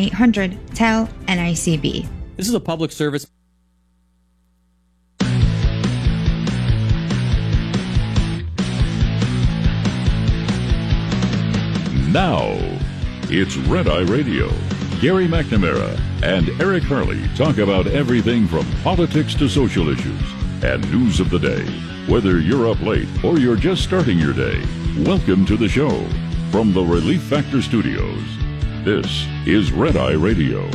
1-800-TEL-NICB. This is a public service. Now, it's Red Eye Radio. Gary McNamara and Eric Harley talk about everything from politics to social issues and news of the day. Whether you're up late or you're just starting your day, welcome to the show. From the Relief Factor Studios, this is Red Eye Radio.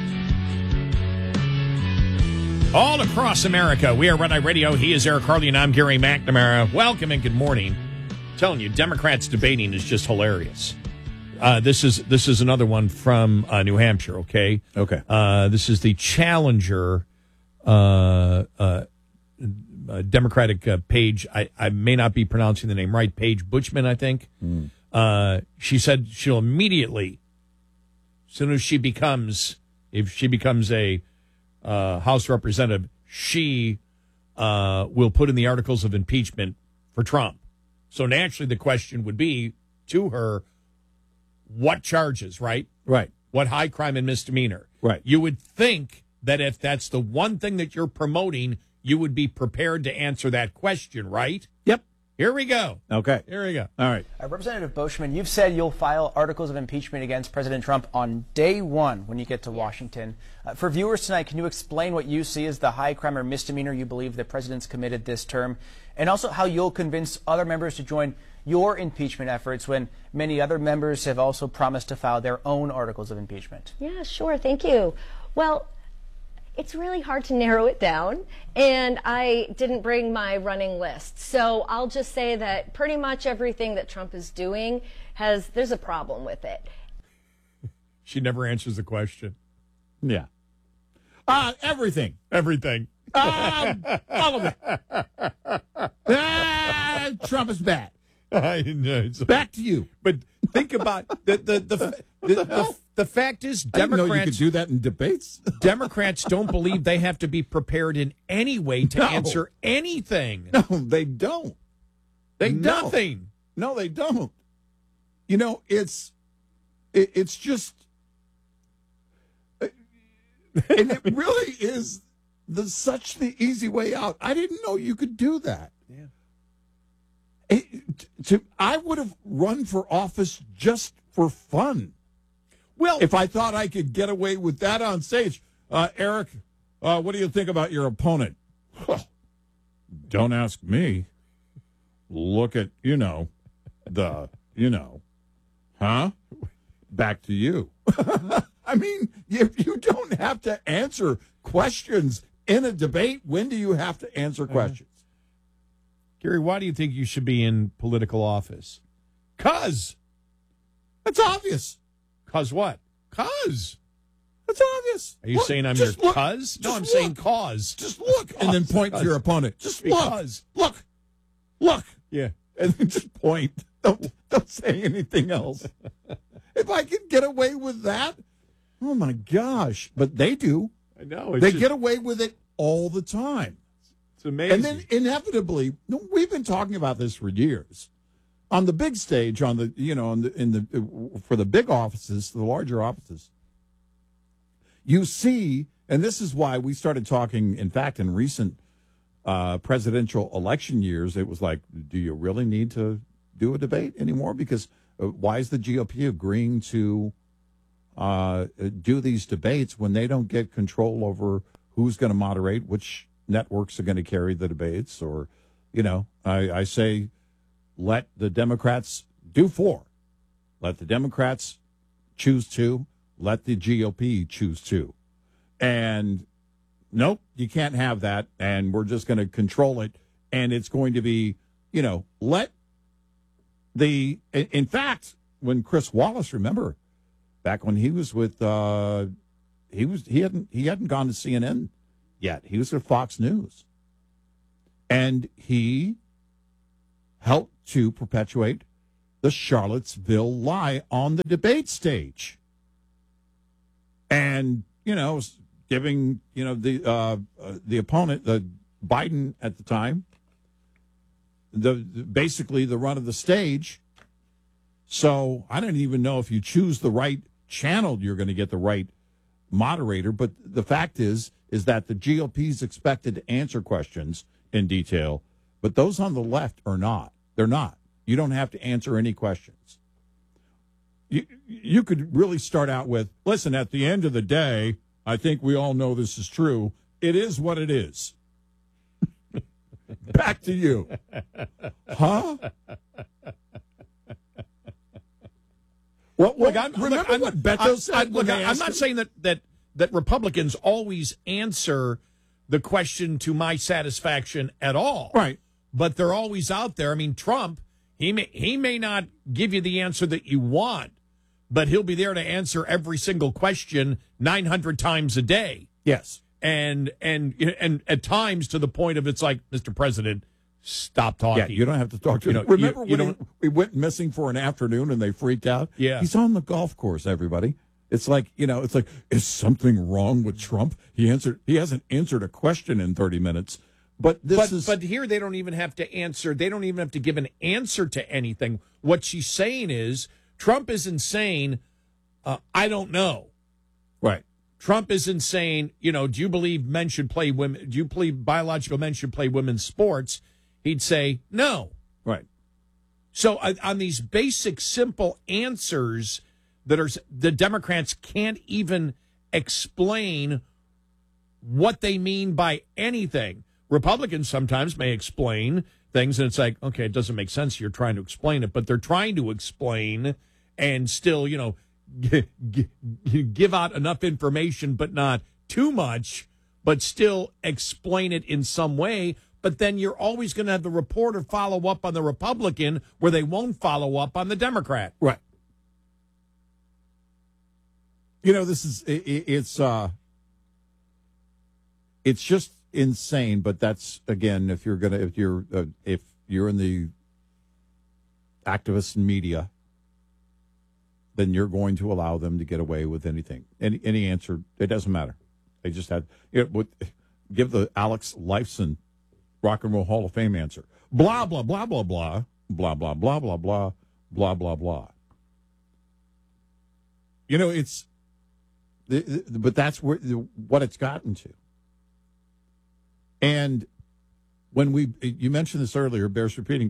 All across America, we are Red Eye Radio. He is Eric Harley, and I'm Gary McNamara. Welcome and good morning. I'm telling you, Democrats debating is just hilarious. This is another one from New Hampshire. Okay. This is the Challenger Democratic Paige. I may not be pronouncing the name right. Paige Buchman, I think. She said she'll immediately, as soon as if she becomes a House representative, she will put in the articles of impeachment for Trump. So naturally, the question would be to her, what charges, right? Right. What high crime and misdemeanor? Right. You would think that if that's the one thing that you're promoting, you would be prepared to answer that question, right? Yep. Here we go. Okay. Here we go. All right. Representative Boschman, you've said you'll file articles of impeachment against President Trump on day one when you get to Washington. For viewers tonight, can you explain what you see as the high crime or misdemeanor you believe the president's committed this term, and also how you'll convince other members to join your impeachment efforts when many other members have also promised to file their own articles of impeachment? Yeah, sure. Thank you. Well, it's really hard to narrow it down, and I didn't bring my running list. So I'll just say that pretty much everything that Trump is doing there's a problem with it. She never answers the question. Yeah. Everything. Everything. All of it. Trump is bad. I know. Back to you. But think about the fact is, I didn't know you Democrats could do that in debates. Democrats don't believe they have to be prepared in any way to answer anything. No, they don't. Nothing. No, they don't. You know, it's just, and it really is such the easy way out. I didn't know you could do that. Yeah. I would have run for office just for fun. Well, if I thought I could get away with that on stage. Eric, what do you think about your opponent? Well, don't ask me. Look at, huh? Back to you. I mean, if you don't have to answer questions in a debate, when do you have to answer questions? Gary, why do you think you should be in political office? 'Cause. It's obvious. 'Cause what? 'Cause. It's obvious. Are you saying I'm your cuz? No, I'm saying cause. Just look and then point to your opponent. Just because. Look. Yeah. And then just point. Don't say anything else. If I could get away with that, oh my gosh. But they do. I know. They get away with it all the time. It's amazing. And then inevitably, we've been talking about this for years. On the big stage, for the big offices, the larger offices, you see, and this is why we started talking, in fact, in recent presidential election years, it was like, do you really need to do a debate anymore? Because why is the GOP agreeing to do these debates when they don't get control over who's going to moderate, which networks are going to carry the debates? Or, I say, let the Democrats do 4. Let the Democrats choose 2. Let the GOP choose 2. And nope, you can't have that. And we're just going to control it. And it's going to be, in fact, when Chris Wallace, remember, back when he was with, he hadn't gone to CNN yet. He was at Fox News. And he helped to perpetuate the Charlottesville lie on the debate stage. And, giving, the opponent, the Biden at the time, basically the run of the stage. So I don't even know if you choose the right channeled, you're going to get the right moderator. But the fact is that the GOP is expected to answer questions in detail, but those on the left are not. They're not. You don't have to answer any questions. You could really start out with, listen, at the end of the day, I think we all know this is true. It is what it is. Back to you. Huh? Well, remember what Beto said? I'm not saying that Republicans always answer the question to my satisfaction at all. Right. But they're always out there. I mean, Trump, he may not give you the answer that you want, but he'll be there to answer every single question 900 times a day. Yes. And at times to the point of it's like, Mr. President, stop talking. Yeah, you don't have to talk to him. Remember when we went missing for an afternoon and they freaked out? Yeah. He's on the golf course, everybody. It's like, is something wrong with Trump? He hasn't answered a question in 30 minutes. But here they don't even have to answer. They don't even have to give an answer to anything. What she's saying is Trump isn't saying, I don't know. Right. Trump isn't saying, do you believe men should play women? Do you believe biological men should play women's sports? He'd say no. Right. So on these basic, simple answers the Democrats can't even explain what they mean by anything. Republicans sometimes may explain things, and it's like, okay, it doesn't make sense. You're trying to explain it, but they're trying to explain and still, give out enough information, but not too much, but still explain it in some way. But then you're always going to have the reporter follow up on the Republican where they won't follow up on the Democrat. Right. It's just insane. But that's, again, if you're in the activist media, then you're going to allow them to get away with anything. Any answer, it doesn't matter. They just had give the Alex Lifeson Rock and Roll Hall of Fame answer. Blah, blah, blah, blah, blah, blah, blah, blah, blah, blah, blah, blah, blah. But that's what it's gotten to. And when you mentioned this earlier, bears repeating,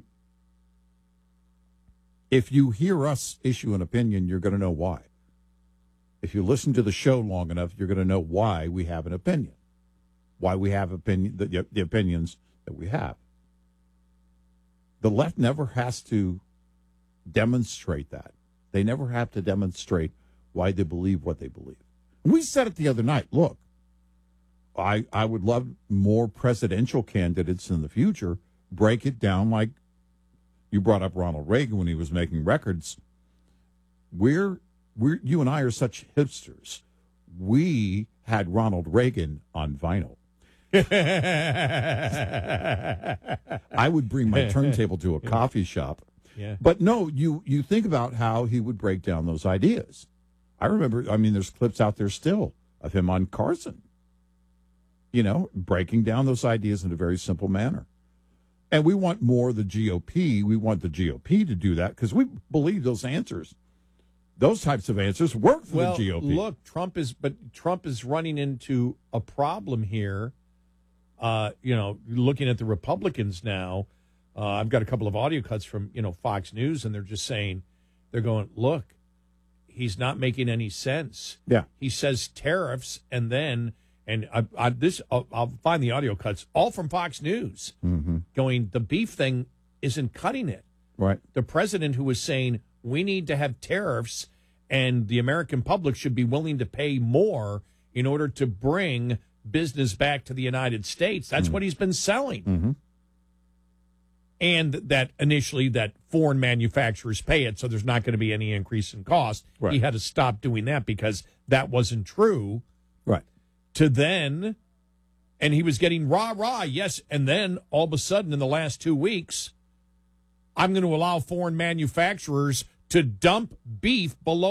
if you hear us issue an opinion, you're going to know why. If you listen to the show long enough, you're going to know why we have an opinion, why we have the opinions that we have. The left never has to demonstrate that. They never have to demonstrate why they believe what they believe. We said it the other night. Look, I would love more presidential candidates in the future. Break it down like you brought up Ronald Reagan when he was making records. You and I are such hipsters. We had Ronald Reagan on vinyl. I would bring my turntable to a coffee shop. Yeah. But no, you think about how he would break down those ideas. I remember, there's clips out there still of him on Carson, breaking down those ideas in a very simple manner. And we want more of the GOP. We want the GOP to do that because we believe those types of answers work for the GOP. Look, Trump is running into a problem here. Looking at the Republicans now, I've got a couple of audio cuts from, Fox News, and they're just saying, they're going, look, he's not making any sense. Yeah. He says tariffs, and then, I'll find the audio cuts, all from Fox News, going, the beef thing isn't cutting it. Right. The president who was saying, we need to have tariffs, and the American public should be willing to pay more in order to bring business back to the United States. That's what he's been selling. Mm-hmm. And that initially that foreign manufacturers pay it, so there's not going to be any increase in cost. Right. He had to stop doing that because that wasn't true. Right. And he was getting rah, yes, and then all of a sudden in the last 2 weeks, I'm going to allow foreign manufacturers to dump beef below